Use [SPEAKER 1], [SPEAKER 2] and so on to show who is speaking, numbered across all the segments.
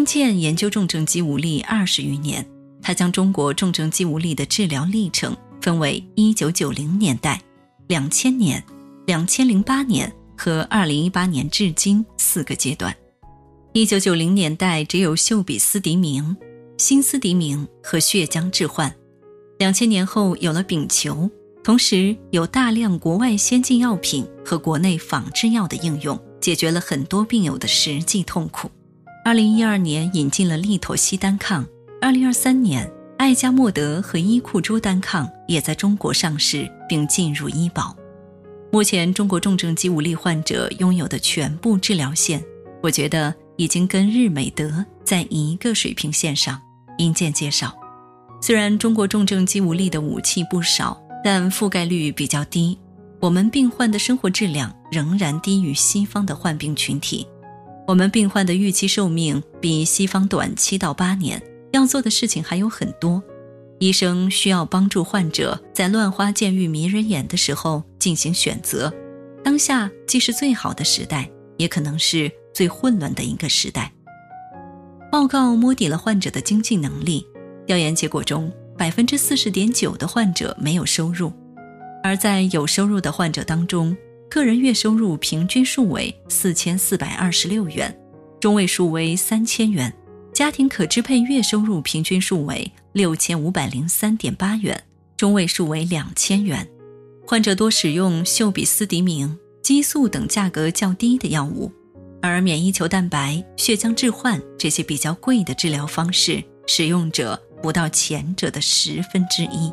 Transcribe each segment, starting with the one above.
[SPEAKER 1] 健研究重症肌无力20余年，他将中国重症肌无力的治疗历程分为1990年代、2000年、2008年和2018年至今4个阶段。1990年代只有嗅比斯迪明、辛斯迪明和血浆置换，2000年后有了丙球，同时有大量国外先进药品和国内仿制药的应用，解决了很多病友的实际痛苦。2012年引进了利妥昔单抗，2023年艾加莫德和伊库珠单抗也在中国上市并进入医保。目前中国重症肌无力患者拥有的全部治疗线，我觉得已经跟日美德在一个水平线上，因见介绍。虽然中国重症肌无力的武器不少，但覆盖率比较低，我们病患的生活质量仍然低于西方的患病群体。我们病患的预期寿命比西方短7到8年，要做的事情还有很多。医生需要帮助患者在乱花渐欲迷人眼的时候进行选择。当下既是最好的时代，也可能是最混乱的一个时代。报告摸底了患者的经济能力，调研结果中 40.9% 的患者没有收入，而在有收入的患者当中，个人月收入平均数为4426元，中位数为3000元，家庭可支配月收入平均数为6503.8元，中位数为2000元。患者多使用嗅比斯迪明、激素等价格较低的药物，而免疫球蛋白、血浆置换这些比较贵的治疗方式，使用者不到前者的1/10。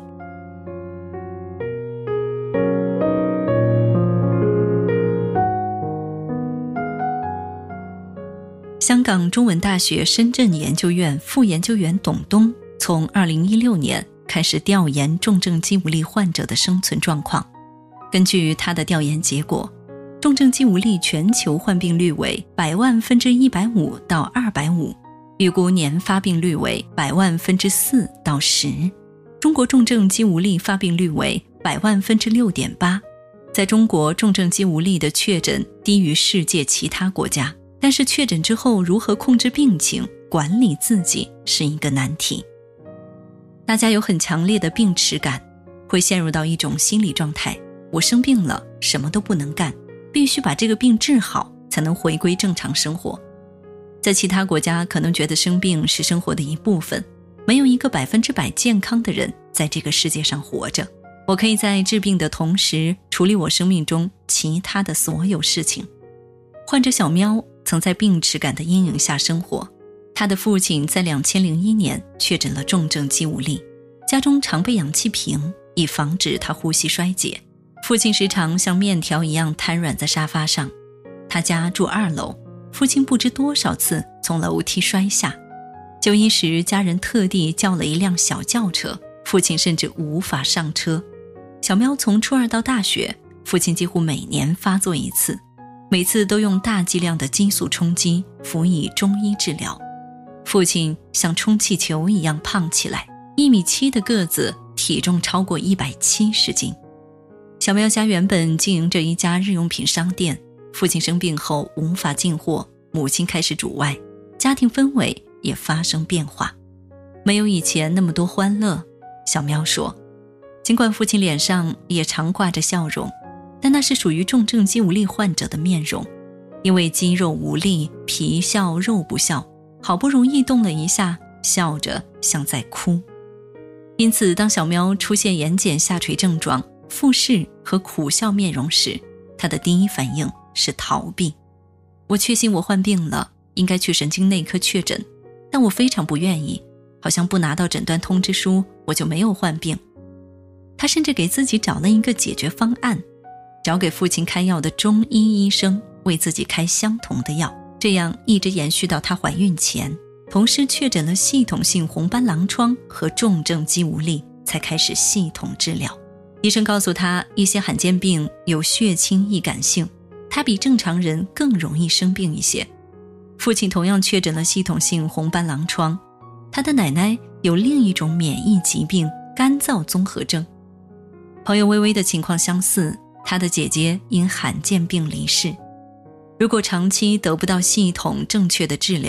[SPEAKER 1] 香港中文大学深圳研究院副研究员董东从2016年开始调研重症肌无力患者的生存状况。根据他的调研结果，重症肌无力全球患病率为100万分之150到250，预估年发病率为100万分之4到10。中国重症肌无力发病率为100万分之6.8。在中国，重症肌无力的确诊低于世界其他国家，但是确诊之后如何控制病情、管理自己是一个难题。大家有很强烈的病耻感，会陷入到一种心理状态，我生病了，什么都不能干，必须把这个病治好，才能回归正常生活。在其他国家可能觉得生病是生活的一部分，没有一个100%健康的人在这个世界上活着。我可以在治病的同时处理我生命中其他的所有事情。患者小喵曾在病耻感的阴影下生活，他的父亲在2001年确诊了重症肌无力，家中常备氧气瓶，以防止他呼吸衰竭。父亲时常像面条一样瘫软在沙发上。他家住2楼，父亲不知多少次从楼梯摔下。就医时，家人特地叫了一辆小轿车，父亲甚至无法上车。小喵从初2到大学，父亲几乎每年发作一次，每次都用大剂量的激素冲击，辅以中医治疗。父亲像充气球一样胖起来，1.7米的个子，体重超过170斤。小喵家原本经营着一家日用品商店，父亲生病后无法进货，母亲开始主外，家庭氛围也发生变化，没有以前那么多欢乐。小喵说，尽管父亲脸上也常挂着笑容，但那是属于重症肌无力患者的面容，因为肌肉无力，皮笑肉不笑，好不容易动了一下，笑着像在哭。因此当小喵出现眼睑下垂症状、复视和苦笑面容时，他的第一反应是逃避。我确信我患病了，应该去神经内科确诊，但我非常不愿意，好像不拿到诊断通知书，我就没有患病。他甚至给自己找了一个解决方案，找给父亲开药的中医医生为自己开相同的药，这样一直延续到她怀孕前，同时确诊了系统性红斑狼疮和重症肌无力，才开始系统治疗。医生告诉他，一些罕见病有血清易感性，他比正常人更容易生病一些。父亲同样确诊了系统性红斑狼疮，他的奶奶有另一种免疫疾病干燥综合症。朋友微微的情况相似，他的姐姐因罕见病离世。如果长期得不到系统正确的治疗，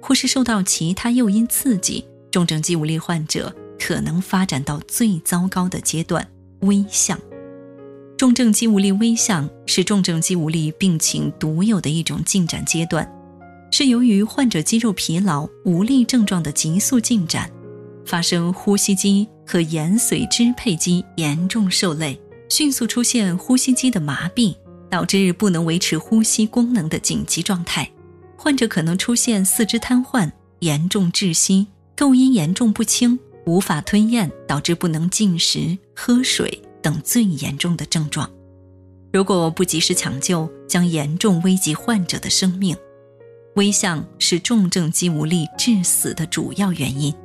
[SPEAKER 1] 或是受到其他诱因刺激，重症肌无力患者可能发展到最糟糕的阶段——危象。重症肌无力危象是重症肌无力病情独有的一种进展阶段，是由于患者肌肉疲劳、无力症状的急速进展，发生呼吸机和延髓支配肌严重受累，迅速出现呼吸机的麻痹，导致不能维持呼吸功能的紧急状态。患者可能出现四肢瘫痪、严重窒息、构音严重不清、无法吞咽，导致不能进食、喝水等最严重的症状。如果不及时抢救，将严重危及患者的生命。危象是重症肌无力致死的主要原因。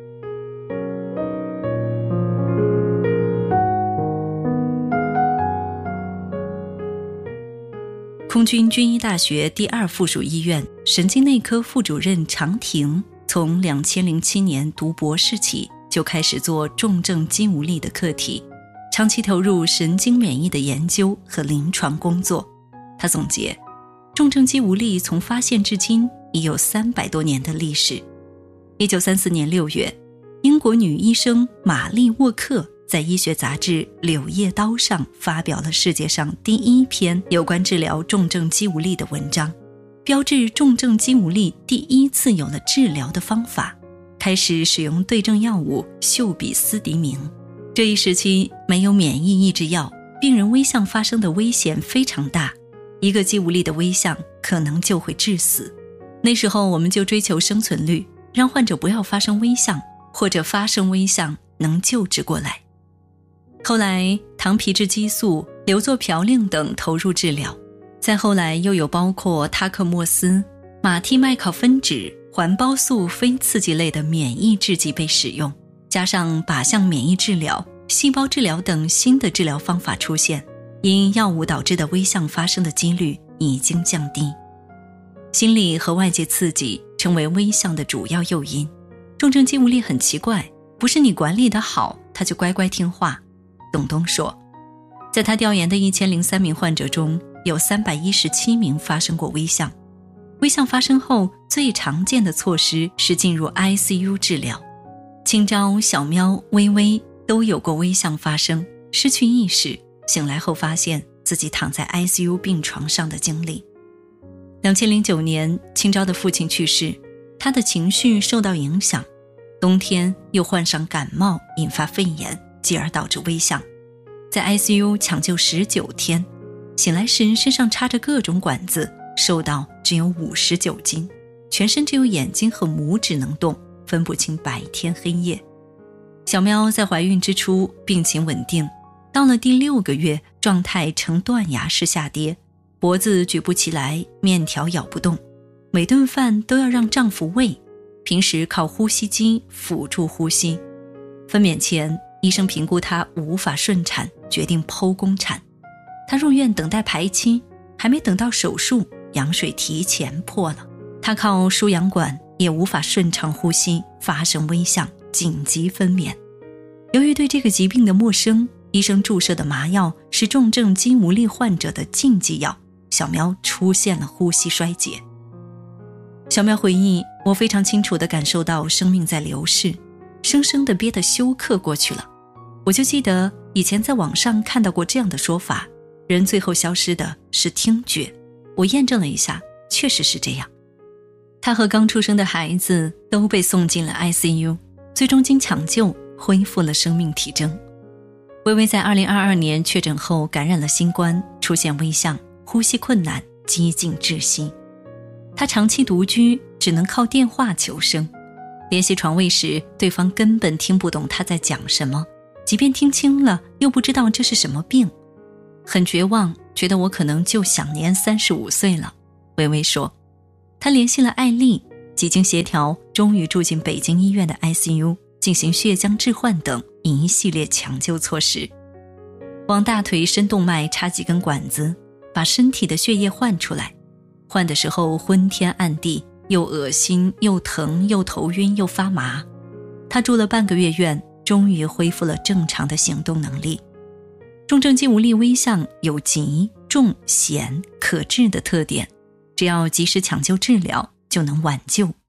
[SPEAKER 1] 空军军医大学第2附属医院神经内科副主任常婷从2007年读博士起就开始做重症肌无力的课题，长期投入神经免疫的研究和临床工作。他总结，重症肌无力从发现至今已有300多年的历史。1934年6月，英国女医生玛丽沃克在医学杂志《柳叶刀》上发表了世界上第1篇有关治疗重症肌无力的文章，标志重症肌无力第1次有了治疗的方法，开始使用对症药物溴比斯迪明。这一时期没有免疫抑制药，病人危象发生的危险非常大，一个肌无力的危象可能就会致死。那时候我们就追求生存率，让患者不要发生危象，或者发生危象能救治过来。后来糖皮质激素、硫唑嘌呤等投入治疗，再后来又有包括他克莫司、马替麦考芬酯、环孢素非刺激类的免疫制剂被使用，加上靶向免疫治疗、细胞治疗等新的治疗方法出现，因药物导致的危象发生的几率已经降低。心理和外界刺激成为危象的主要诱因。重症肌无力很奇怪，不是你管理得好，他就乖乖听话。董东说，在他调研的1003名患者中，有317名发生过危象。危象发生后，最常见的措施是进入 ICU 治疗。清朝、小喵、微微都有过危象发生，失去意识，醒来后发现自己躺在 ICU 病床上的经历。2009年，清朝的父亲去世，他的情绪受到影响，冬天又患上感冒，引发肺炎，继而导致危象。在 ICU 抢救19天，醒来时身上插着各种管子，瘦到只有59斤，全身只有眼睛和拇指能动，分不清白天黑夜。小喵在怀孕之初病情稳定，到了第6个月，状态呈断崖式下跌，脖子举不起来，面条咬不动，每顿饭都要让丈夫喂，平时靠呼吸机辅助呼吸。分娩前，医生评估她无法顺产，决定剖宫产。她入院等待排期，还没等到手术，羊水提前破了。她靠输氧管也无法顺畅呼吸，发生危象，紧急分娩。由于对这个疾病的陌生，医生注射的麻药是重症肌无力患者的禁忌药，小喵出现了呼吸衰竭。小喵回忆，我非常清楚地感受到生命在流逝，生生地憋得休克过去了。我就记得以前在网上看到过这样的说法，人最后消失的是听觉。我验证了一下，确实是这样。他和刚出生的孩子都被送进了 ICU， 最终经抢救恢复了生命体征。微微在2022年确诊后感染了新冠，出现危象，呼吸困难，几近窒息。他长期独居，只能靠电话求生。联系床位时，对方根本听不懂他在讲什么，即便听清了，又不知道这是什么病。很绝望，觉得我可能就享年35岁了。微微说，他联系了艾丽，几经协调，终于住进北京医院的 ICU， 进行血浆置换等一系列抢救措施。往大腿深动脉插几根管子，把身体的血液换出来。换的时候昏天暗地，又恶心又疼又头晕又发麻。他住了半个月院，终于恢复了正常的行动能力。重症肌无力危象有急、重、险、可治的特点，只要及时抢救治疗，就能挽救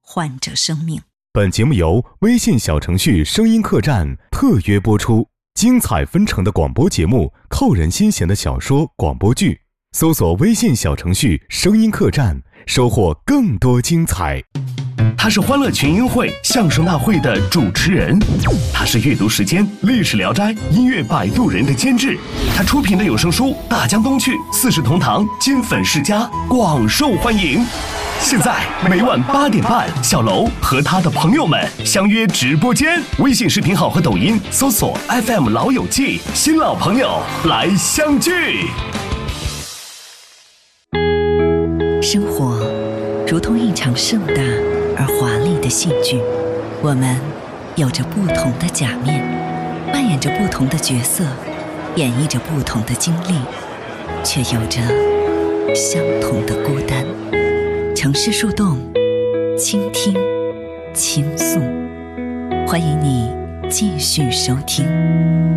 [SPEAKER 1] 患者生命。
[SPEAKER 2] 本节目由微信小程序声音客栈特约播出，精彩纷呈的广播节目，扣人心弦的小说广播剧，搜索微信小程序声音客栈，收获更多精彩。
[SPEAKER 3] 他是欢乐群英会相声大会的主持人，他是阅读时间历史聊斋音乐摆渡人的监制，他出品的有声书《大江东去》四世同堂金粉世家广受欢迎。现在每晚8点半，小楼和他的朋友们相约直播间，微信视频号和抖音搜索 FM 老友记，新老朋友来相聚。
[SPEAKER 1] 生活如同一场盛大而华丽的戏剧，我们有着不同的假面，扮演着不同的角色，演绎着不同的经历，却有着相同的孤单。城市树洞，倾听，倾诉，欢迎你继续收听。